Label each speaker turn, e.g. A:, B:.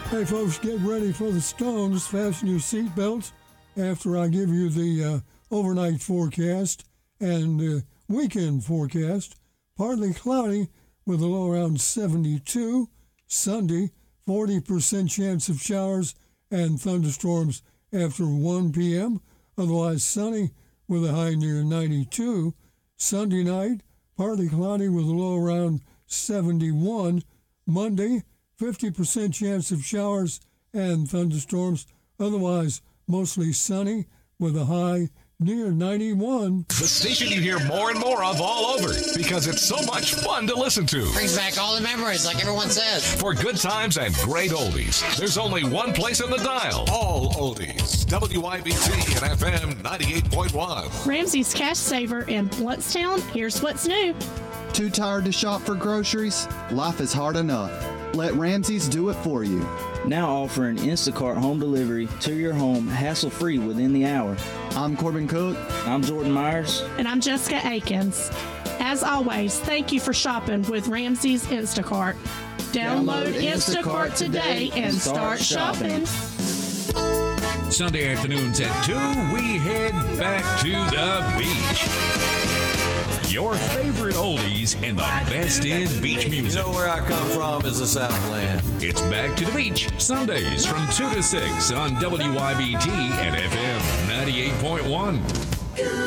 A: Hey, folks, get ready for the Stones. Fasten your seatbelts after I give you the overnight forecast and weekend forecast. Partly cloudy with a low around 72. Sunday, 40% chance of showers and thunderstorms after 1 p.m. Otherwise sunny with a high near 92. Sunday night, partly cloudy with a low around 71. Monday, 50% chance of showers and thunderstorms. Otherwise, mostly sunny with a high near 91.
B: The station you hear more and more of all over because it's so much fun to listen to.
C: Brings back all the memories, like everyone says.
B: For good times and great oldies, there's only one place on the dial. All oldies. WIBT and FM 98.1.
D: Ramsey's Cash Saver in Bluntstown. Here's what's new.
E: Too tired to shop for groceries? Life is hard enough. Let Ramsey's do it for you.
F: Now offering Instacart home delivery to your home hassle-free within the hour.
E: I'm Corbin Cook.
F: I'm Jordan Myers.
D: And I'm Jessica Akins. As always, thank you for shopping with Ramsey's Instacart. Download Instacart today and start shopping.
G: Sunday afternoons at 2, we head back to the beach. Your favorite oldies and the best in beach music.
H: You know where I come from is the Southland.
G: It's Back to the Beach, Sundays from 2 to 6 on WIBT and FM 98.1.